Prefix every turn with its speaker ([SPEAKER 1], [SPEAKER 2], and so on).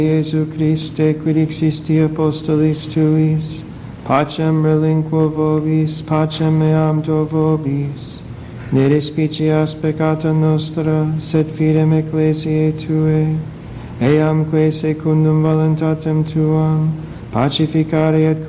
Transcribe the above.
[SPEAKER 1] Iesu Christe, quid existi apostolis tuis, pacem relinquo vobis, pacem meam do vobis. Ne respicias peccata nostra, sed fidem ecclesiae Tuae, eamque secundum voluntatem Tuam, pacificare et